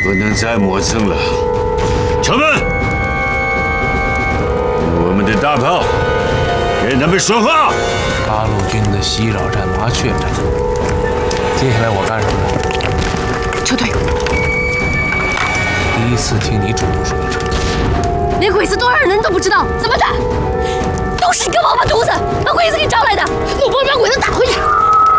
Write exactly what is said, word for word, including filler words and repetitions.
不能再磨蹭了，城门，我们的大炮，给他们说话。 八路军的袭扰战、麻雀战，接下来我干什么呢？ 撤退。 第一次听你主动说要撤退， 连鬼子多少人都不知道，怎么打？都是你个王八犊子，把鬼子给招来的！我不会把鬼子打回去。